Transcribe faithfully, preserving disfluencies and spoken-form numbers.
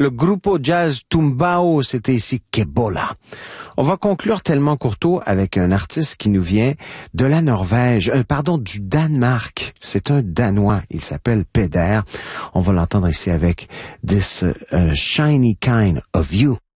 Le Grupo Jazz Tumbao, c'était ici Kebola. On va conclure Tellement Courteau avec un artiste qui nous vient de la Norvège, euh, pardon, du Danemark. C'est un Danois, il s'appelle Peder. On va l'entendre ici avec This uh, Shiny Kind of You.